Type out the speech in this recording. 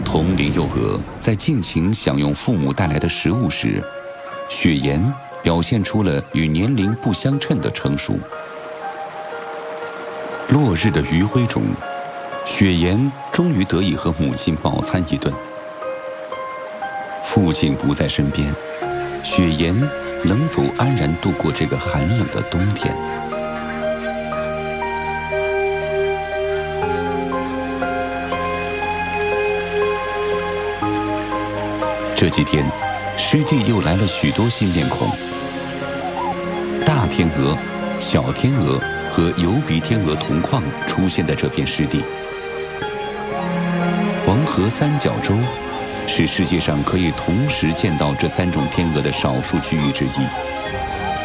同龄幼鹅在尽情享用父母带来的食物时，雪岩表现出了与年龄不相称的成熟。落日的余晖中，雪岩终于得以和母亲饱餐一顿。父亲不在身边，雪岩能否安然度过这个寒冷的冬天？这几天，湿地又来了许多新面孔。大天鹅、小天鹅和疣鼻天鹅同框出现在这片湿地。黄河三角洲是世界上可以同时见到这3种天鹅的少数区域之一。